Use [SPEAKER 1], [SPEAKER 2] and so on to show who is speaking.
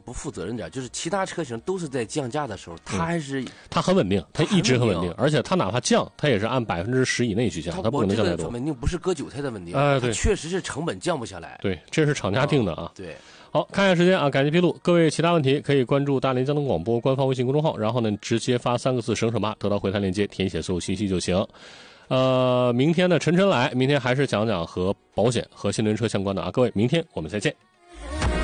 [SPEAKER 1] 不负责任点，就是其他车型都是在降价的时候，它还是
[SPEAKER 2] 它很稳定，它一直很稳定，而且它哪怕降，它也是按10%以内去降，它不可能降太多。
[SPEAKER 1] 稳定不是割韭菜的问题，
[SPEAKER 2] 对，
[SPEAKER 1] 确实是成本降不下来。
[SPEAKER 2] 对，这是厂家定的啊。
[SPEAKER 1] 对。
[SPEAKER 2] 好，看一下时间啊，感谢披露。各位其他问题可以关注大连交通广播官方微信公众号，然后呢直接发3个字省省吧，得到回弹链接，填写所有信息就行。明天呢晨晨来，明天还是讲讲和保险和新能源车相关的啊，各位明天我们再见。